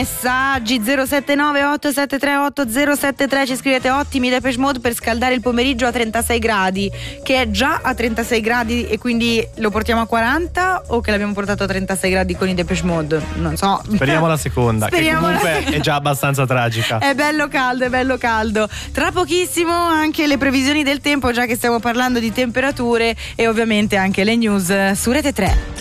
Messaggi 079 873 8073, ci scrivete ottimi Depeche Mode per scaldare il pomeriggio a 36 gradi, che è già a 36 gradi e quindi lo portiamo a 40 o che l'abbiamo portato a 36 gradi con i Depeche Mode? Non so. Speriamo la seconda, che comunque è già abbastanza tragica. È bello caldo, è bello caldo. Tra pochissimo anche le previsioni del tempo, già che stiamo parlando di temperature, e ovviamente anche le news su Rete 3.